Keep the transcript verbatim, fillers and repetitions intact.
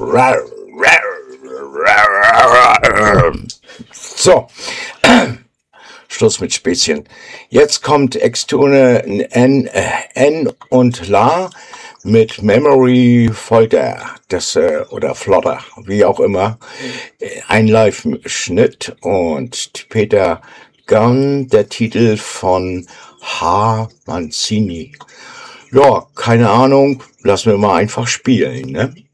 So, Schluss mit Späßchen. Jetzt kommt Extone N, äh, N und La mit Memory Folter, das, äh, oder Flotter, wie auch immer. Ein Live-Schnitt und Peter Gunn, der Titel von H. Mancini. Ja, keine Ahnung, lassen wir mal einfach spielen, ne?